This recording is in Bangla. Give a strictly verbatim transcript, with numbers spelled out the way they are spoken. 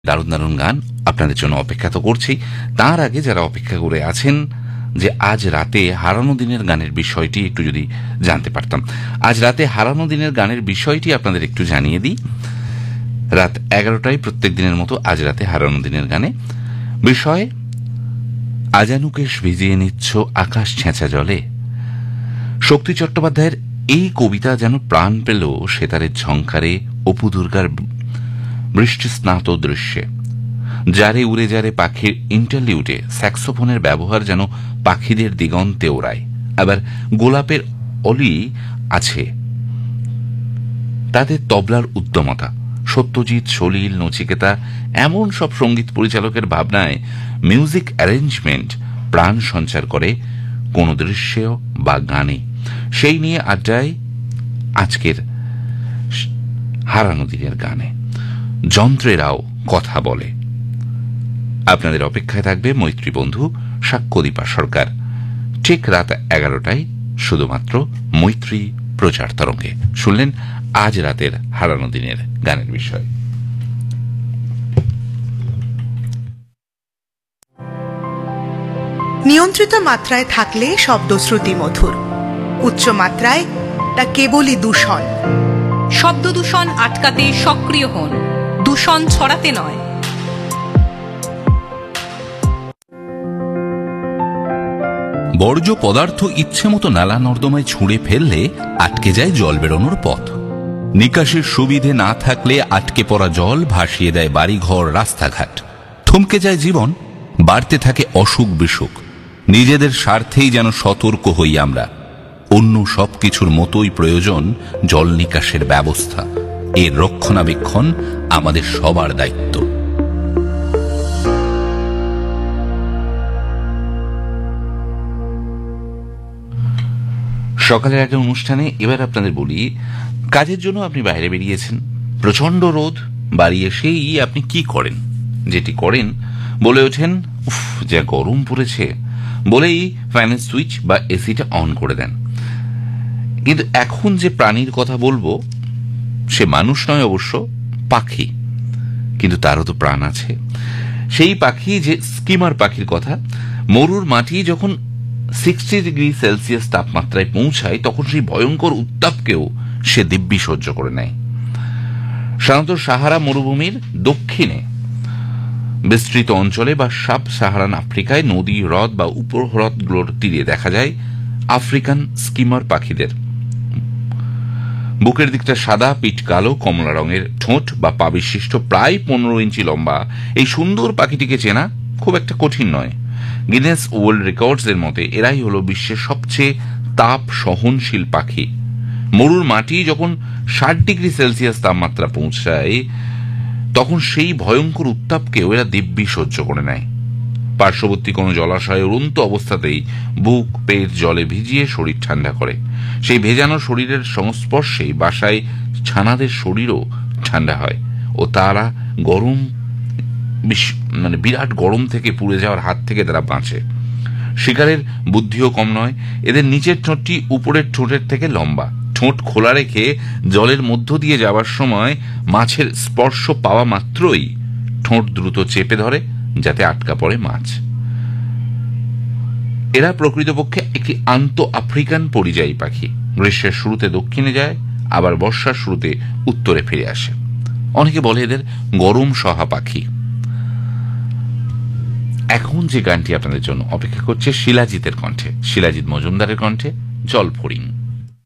দারুণ দারুণ গান আপনাদের জন্য অপেক্ষা তো করছি। তার আগে যারা অপেক্ষা করে আছেন যে আজ রাতে হারানো দিনের গানের বিষয়টি একটু যদি জানতে পারতাম। আজ রাতে হারানো দিনের গানের বিষয়টি আপনাদের একটু জানিয়ে দিই। রাত এগারোটায় প্রত্যেক দিনের মতো আজ রাতে হারানো দিনের গানে বিষয় আজানুকেশ ভিজিয়ে নিচ্ছ আকাশ ছেঁচা জলে। শক্তি চট্টোপাধ্যায়ের এই কবিতা যেন প্রাণ পেল সেতারের ঝংকারে, অপু দুর্গার বৃষ্টি স্নাত দৃশ্যে। যারে উড়ে যারে পাখির ইন্টারলিউডে স্যাক্সোফোনের ব্যবহার যেন পাখিদের দিগন্তে ওড়ায়। আবার গোলাপের অলি আছে, তাদের তবলার উদ্যমতা। সত্যজিৎ, সলিল, নচিকেতা এমন সব সঙ্গীত পরিচালকের ভাবনায় মিউজিক অ্যারেঞ্জমেন্ট প্রাণ সঞ্চার করে কোন দৃশ্য বা গানে। সেই নিয়ে আড্ডায় আজকের হারানো দিনের গানে যন্ত্রেরাও কথা বলে। আপনাদের অপেক্ষায় থাকবে মৈত্রী বন্ধু সাক্ষ্যদীপা সরকার, ঠিক রাত এগারোটায় শুধুমাত্র মৈত্রী প্রচার তরঙ্গে। শুনলেন আজ রাতের হারানো দিনের গানের বিষয়। নিয়ন্ত্রিত মাত্রায় থাকলে শব্দ শ্রুতি মধুর, উচ্চ মাত্রায় তা কেবলই দূষণ। শব্দ দূষণ আটকাতে সক্রিয় হন, দূষণ ছড়াতে নয়। বর্জ্য পদার্থ ইচ্ছে মতো নালা নর্দমায় ছুঁড়ে ফেললে আটকে যায় জল বেরোনোর পথ। নিকাশির সুবিধে না থাকলে আটকে পড়া জল ভাসিয়ে দেয় বাড়িঘর, রাস্তাঘাট। থমকে যায় জীবন, বাড়তে থাকে অসুখ বিসুখ। নিজেদের স্বার্থেই যেন সতর্ক হই আমরা। অন্য সবকিছুর মতোই প্রয়োজন জল নিকাশের ব্যবস্থা। এর রক্ষণাবেক্ষণ আমাদের সবার দায়িত্ব। সকালের একটা অনুষ্ঠানে এবার আপনাদের বলি, কাজের জন্য আপনি বাইরে বেরিয়েছেন, প্রচন্ড রোদ, বাড়ি এসেই আপনি কি করেন? যেটি করেন, বলে ওঠেন উফ যা গরম পড়েছে, বলেই ফ্যানের সুইচ বা এসিটা অন করে দেন। কিন্তু এখন যে প্রাণীর কথা বলবো সে মানুষ নয় অবশ্য, পাখি। কিন্তু তারও তো প্রাণ আছে। সেই পাখি যে স্কিমার পাখির কথা, মরুর মাটি যখন সিক্সটি ডিগ্রি সেলসিয়াস তাপমাত্রায় পৌঁছায় তখন সেই ভয়ঙ্কর উত্তাপকেও সে দিব্যি সহ্য করে নেয়। সাধারণত সাহারা মরুভূমির দক্ষিণে বিস্তৃত অঞ্চলে বা সাব সাহারান আফ্রিকায় নদী, হ্রদ বা উপহ্রদগুলোর তীরে দেখা যায় আফ্রিকান স্কিমার পাখিদের। বুকের দিকটা সাদা, পিঠ কালো, কমলা রঙের, ঠোঁট বা পা বিশিষ্ট, প্রায় পনেরো ইঞ্চি লম্বা এই সুন্দর পাখিটিকে চেনা খুব একটা কঠিন নয়। গিনেস ওয়ার্ল্ড রেকর্ডস এর মতে এরাই হলো বিশ্বের সবচেয়ে তাপ সহনশীল পাখি। মরুর মাটি যখন ষাট ডিগ্রি সেলসিয়াস তাপমাত্রা পৌঁছায় তখন সেই ভয়ঙ্কর উত্তাপকেও এরা দিব্যি সহ্য করে নেয়। পার্শ্ববর্তী কোনো জলাশয়ে উড়ন্ত অবস্থাতেই বুক, পেট জলে ভিজিয়ে শরীর ঠান্ডা করে। সেই ভেজানো শরীরের সংস্পর্শেই বাসায় ছানাদের শরীরও ঠান্ডা হয় ও তারা গরম মানে বিরাট গরম থেকে পুড়ে যাওয়ার হাত থেকে তারা বাঁচে। শিকারের বুদ্ধিও কম নয়। এদের নিচের ঠোঁটটি উপরের ঠোঁটের থেকে লম্বা। ঠোঁট খোলা রেখে জলের মধ্য দিয়ে যাওয়ার সময় মাছের স্পর্শ পাওয়া মাত্রই ঠোঁট দ্রুত চেপে ধরে যাতে আটকা পড়ে মাছ। এরা প্রকৃতপক্ষে একটি আন্ত আফ্রিকান পরিযায়ী পাখি। গ্রীষ্মের শুরুতে দক্ষিণে যায়, আবার বর্ষার শুরুতে উত্তরে ফিরে আসে। অনেকে বলে এদের গরম সহা পাখি। এখন যে গানটি আপনাদের জন্য অপেক্ষা করছে শিলাজিতের কণ্ঠে, শিলাজিৎ মজুমদারের কণ্ঠে, জলফড়িং।